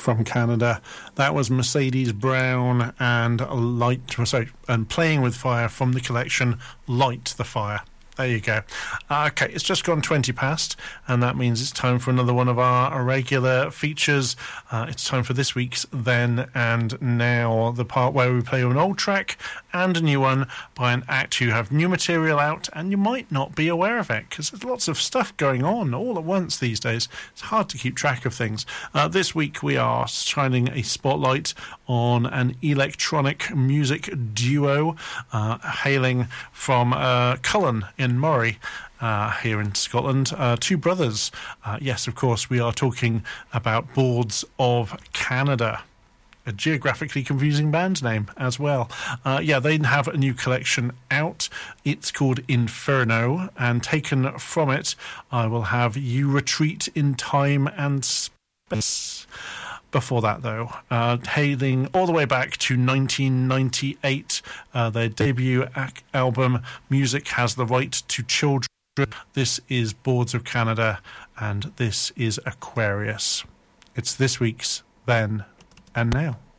from Canada. That was Mercedes Brown and and Playing with Fire from the collection Light the Fire. There you go. Okay, it's just gone 20 past, and that means it's time for another one of our regular features. It's time for this week's Then and Now, the part where we play an old track and a new one by an act who have new material out, and you might not be aware of it, because there's lots of stuff going on all at once these days. It's hard to keep track of things. This week we are shining a spotlight on an electronic music duo hailing from Cullen in Moray, here in Scotland. Two brothers. Yes, of course, we are talking about Boards of Canada. A geographically confusing band name as well. They have a new collection out. It's called Inferno, and taken from it, I will have You Retreat in Time and Space. Before that, though, hailing all the way back to 1998, their debut album, Music Has the Right to Children. This is Boards of Canada, and this is Aquarius. It's this week's Then and Now.